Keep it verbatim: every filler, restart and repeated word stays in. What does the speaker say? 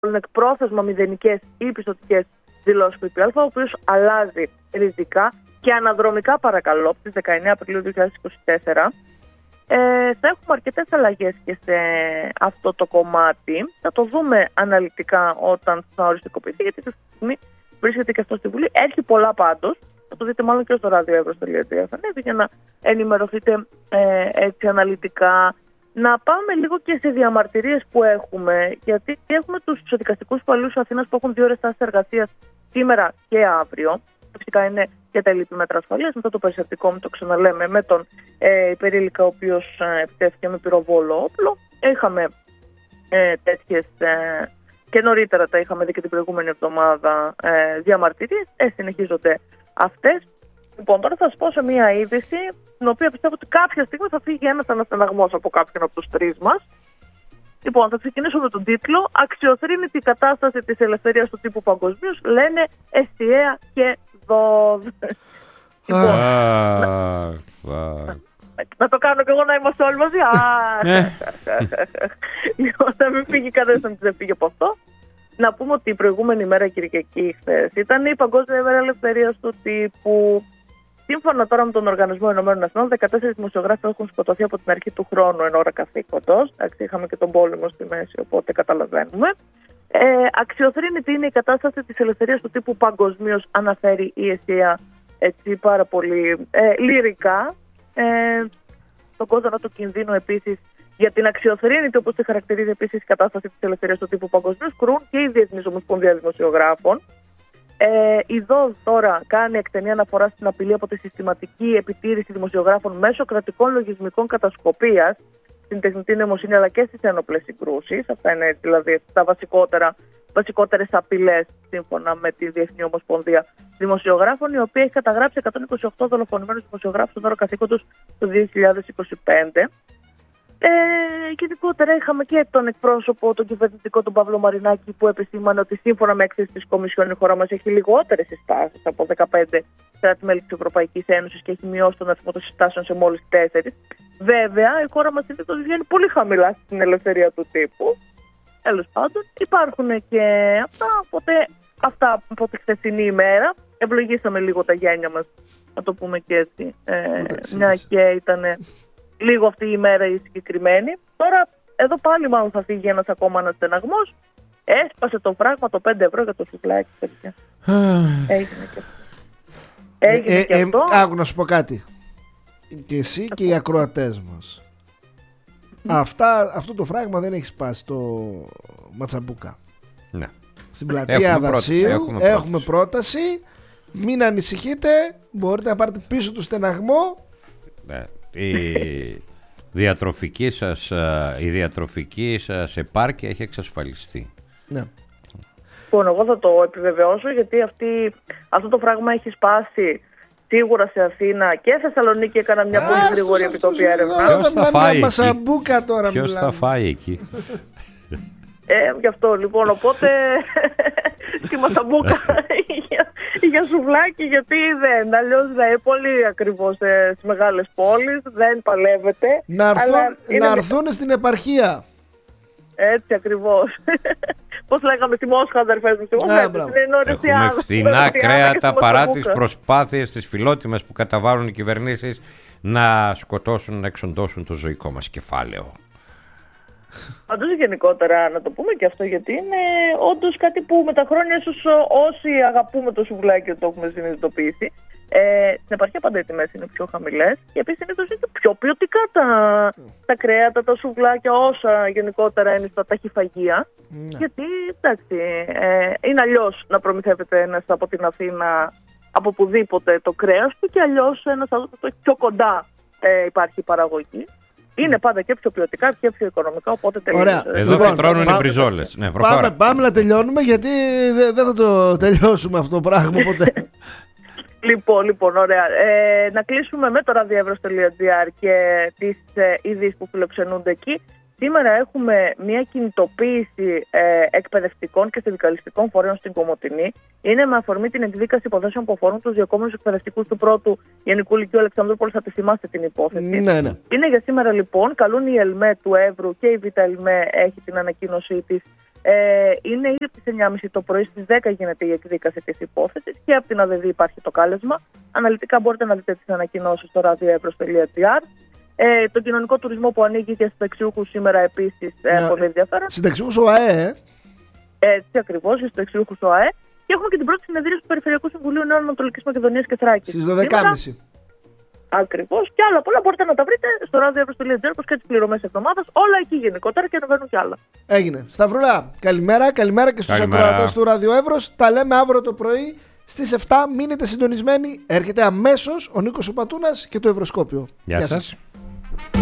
εκπρόθεσμα μηδενικές ή πιστωτικές δηλώσεις ΦΠΑ, ο οποίος αλλάζει ριζικά και αναδρομικά, παρακαλώ, από τις δεκαεννέα Απριλίου δύο χιλιάδες είκοσι τέσσερα. Ε, θα έχουμε αρκετές αλλαγές και σε αυτό το κομμάτι. Θα το δούμε αναλυτικά όταν θα οριστικοποιηθεί, γιατί αυτή τη στιγμή βρίσκεται και αυτό στη Βουλή. Έχει πολλά πάντως. Θα το δείτε μάλλον και στο ραδιοεύρος.gr για να ενημερωθείτε ε, έτσι αναλυτικά. Να πάμε λίγο και σε διαμαρτυρίες που έχουμε, γιατί έχουμε τους δικαστικούς υπαλλήλους Αθήνας που έχουν δύο ώρες στάση εργασίας σήμερα και αύριο. Φυσικά είναι και τα ελλειπή μέτρα ασφαλείας, μετά το περιστατικό, με το ξαναλέμε, με τον ε, υπερήλικα ο οποίος ε, επιτέθηκε με πυροβόλο όπλο. Είχαμε ε, τέτοιες ε, και νωρίτερα τα είχαμε δει και την προηγούμενη εβδομάδα ε, διαμαρτυρίες. Ε, συνεχίζονται αυτές. Λοιπόν, τώρα θα σας πω σε μία είδηση, την οποία πιστεύω ότι κάποια στιγμή θα φύγει ένας αναστεναγμός από κάποιον από τους τρεις μας. Λοιπόν, θα ξεκινήσω με τον τίτλο. Αξιοθρύνητη η κατάσταση της ελευθερίας του τύπου παγκοσμίως, λένε ΕΣΤΙΑ και ΔΟΔ. Λοιπόν, να το κάνω και εγώ να είμαστε όλοι μαζί. Λοιπόν, να μην φύγει κανένας, να μην δεν φύγει από αυτό. Να πούμε ότι η προηγούμενη μέρα, Κυριακή, χθες, ήταν η Παγκόσμια ημέρα ελευθερίας του τύπου. Σύμφωνα τώρα με τον Οργανισμό Ηνωμένων Εθνών, δεκατέσσερις δημοσιογράφοι έχουν σκοτωθεί από την αρχή του χρόνου εν ώρα καθήκοντος. Είχαμε και τον πόλεμο στη μέση, οπότε καταλαβαίνουμε. Ε, αξιοθρύνητη είναι η κατάσταση της ελευθερίας του τύπου παγκοσμίως, αναφέρει η ΕΣΤΙΑ έτσι πάρα πολύ ε, λυρικά. Ε, στον κόδωνα του κινδύνου επίσης για την αξιοθρύνητη, όπως τη χαρακτηρίζει επίσης η κατάσταση της ελευθερίας του τύπου παγκοσμίως, κρούν και η Διεθνής Ομοσπονδία Δημοσιογράφων. Ε, η ΔΟΔ τώρα κάνει εκτενή αναφορά στην απειλή από τη συστηματική επιτήρηση δημοσιογράφων μέσω κρατικών λογισμικών κατασκοπίας, στην τεχνητή νοημοσύνη αλλά και στις ένοπλες συγκρούσεις. Αυτά είναι δηλαδή τα βασικότερα, βασικότερες απειλές σύμφωνα με τη Διεθνή Ομοσπονδία Δημοσιογράφων, η οποία έχει καταγράψει εκατόν είκοσι οκτώ δολοφονημένους δημοσιογράφους στον ώρα καθήκοντος το δύο χιλιάδες είκοσι πέντε. Ε, και ειδικότερα είχαμε και τον εκπρόσωπο, τον κυβερνητικό, τον Παύλο Μαρινάκη, που επισήμανε ότι σύμφωνα με έκθεση της Κομισιόν η χώρα μας έχει λιγότερες συστάσεις από δεκαπέντε κράτη-μέλη της Ευρωπαϊκής Ένωσης και έχει μειώσει τον αριθμό των συστάσεων σε μόλις τέσσερις. Βέβαια, η χώρα μας συνήθως βγαίνει πολύ χαμηλά στην ελευθερία του τύπου. Τέλος πάντων, υπάρχουν και αυτά. Οπότε, αυτά από τη χθεσινή ημέρα. Ευλογήσαμε λίγο τα γένια μας, να το πούμε και έτσι. Ε, μια και ήταν λίγο αυτή η ημέρα η συγκεκριμένη. Τώρα, εδώ πάλι μάλλον θα φύγει ένας ακόμα αναστεναγμός. Έσπασε το φράγμα το πέντε ευρώ για το σουφλάκι, παιδιά. Έγινε και αυτό. Έγινε ε, και ε, αυτό. Ε, άκου να σου πω κάτι. Και εσύ και οι ακροατές μας. Mm. Αυτά, αυτό το φράγμα δεν έχει σπάσει το Ματσαμπούκα. Ναι. Στην πλατεία Δασίου έχουμε, έχουμε πρόταση. Μην ανησυχείτε. Μπορείτε να πάρετε πίσω το στεναγμό. Ναι. Η διατροφική σας, η διατροφική σας επάρκεια έχει εξασφαλιστεί. Ναι. Λοιπόν, εγώ θα το επιβεβαιώσω, γιατί αυτή, αυτό το φράγμα έχει σπάσει σίγουρα σε Αθήνα και Θεσσαλονίκη. Έκανα μια πολύ γρήγορη επιτόπια έρευνα. Ποιος θα φάει εκεί? Ποιος θα φάει εκεί? Ε, γι' αυτό λοιπόν, οπότε στη Μασαμπούκα για, για σουβλάκι, γιατί δεν, αλλιώς δεν είναι πολύ ακριβώς ε, στις μεγάλες πόλεις, δεν παλεύεται. Να έρθουν, είναι... να έρθουν στην επαρχία. Έτσι ακριβώς. Πώς λέγαμε στη Μόσχα, αδερφές μου, στη Μόσχα. Έχουμε φθηνά κρέατα παρά τις προσπάθειες, τις φιλότιμες που καταβάλουν οι κυβερνήσεις να σκοτώσουν, να εξοντώσουν το ζωικό μας κεφάλαιο. Πάντως γενικότερα να το πούμε και αυτό, γιατί είναι όντως κάτι που με τα χρόνια ίσως όσοι αγαπούμε το σουβλάκι το έχουμε συνειδητοποιήσει. Ε, στην επαρχία πάντα οι τιμές είναι πιο χαμηλές και επίσης συνήθως είναι πιο ποιοτικά τα, τα κρέατα, τα σουβλάκια, όσα γενικότερα είναι στα ταχυφαγεία. Mm. Γιατί εντάξει, ε, είναι αλλιώς να προμηθεύεται ένας από την Αθήνα από οπουδήποτε το κρέας του και αλλιώς ένας από το πιο κοντά ε, υπάρχει η παραγωγή. Είναι πάντα και πιο ποιοτικά και πιο οικονομικά, οπότε τελείωσε. Εδώ λοιπόν, φυτρώνουν οι μπριζόλες. Ναι, πάμε, πάμε να τελειώνουμε, γιατί δεν θα το τελειώσουμε αυτό το πράγμα ποτέ. Λοιπόν, λοιπόν, ωραία. Ε, να κλείσουμε με το ραδιοεύρος.gr και τις ε, ειδήσεις που φιλοξενούνται εκεί. Σήμερα έχουμε μια κινητοποίηση ε, εκπαιδευτικών και συνδικαλιστικών φορέων στην Κομοτηνή. Είναι με αφορμή την εκδίκαση υποθέσεων που αφορούν τους διακόμενους εκπαιδευτικούς του πρώτου Γενικού Λυκείου Αλεξανδρούπολης. Θα τη θυμάστε την υπόθεση. Ναι, ναι. Είναι για σήμερα λοιπόν. Καλούν η ΕΛΜΕ του Εύρου και η ΒΕΛΜΕ έχει την ανακοίνωσή της Ε, είναι ήδη από τις εννιά και μισή το πρωί, στις δέκα γίνεται η εκδίκαση της υπόθεσης και από την ΑΔΕΔ υπάρχει το κάλεσμα. Αναλυτικά μπορείτε να δείτε τις ανακοινώσεις στο ραδιοεύρος τελεία τζι άρ. Ε, το κοινωνικό τουρισμό που ανοίγει και συνταξιούχους σήμερα επίσης, ε, πολύ ενδιαφέρον. Συνταξιούχους ΟΑΕ, ε. Έτσι ακριβώς, για συνταξιούχους ΟΑΕ. Και έχουμε και την πρώτη συνεδρίαση του Περιφερειακού Συμβουλίου Νέων Ανατολικής Μακεδονίας και Θράκης. Στις δώδεκα και μισή. Ακριβώς, και άλλα πολλά μπορείτε να τα βρείτε στο ραδιοεύρος τελεία τζι άρ, όπως και τις πληρωμές εβδομάδας. Όλα εκεί γενικότερα και ανεβαίνουν κι άλλα. Έγινε. Σταυρούλα, καλημέρα, καλημέρα και στους ακροατές του Ραδιοεύρος. Τα λέμε αύριο το πρωί στις επτά. Μείνετε συντονισμένοι. Έρχεται αμέσως ο Νίκος ο Πατούνας και το Ευρωσκόπιο. Γεια, Γεια σας. σας.